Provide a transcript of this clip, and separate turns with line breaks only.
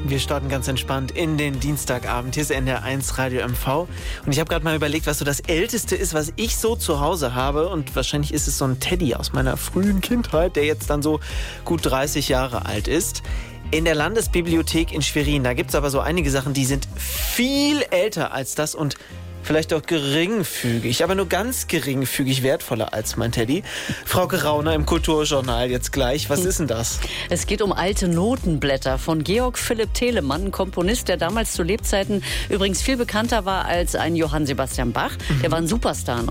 Wir starten ganz entspannt in den Dienstagabend. Hier ist NDR1 Radio MV. Und ich habe gerade mal überlegt, was so das Älteste ist, was ich so zu Hause habe. Und wahrscheinlich ist es so ein Teddy aus meiner frühen Kindheit, der jetzt dann so gut 30 Jahre alt ist. In der Landesbibliothek in Schwerin, da gibt es aber so einige Sachen, die sind viel älter als das und vielleicht auch geringfügig, aber nur ganz geringfügig wertvoller als mein Teddy. Frau Rauner im Kulturjournal jetzt gleich. Was ist denn das?
Es geht um alte Notenblätter von Georg Philipp Telemann, ein Komponist, der damals zu Lebzeiten übrigens viel bekannter war als ein Johann Sebastian Bach. Der war ein Superstar.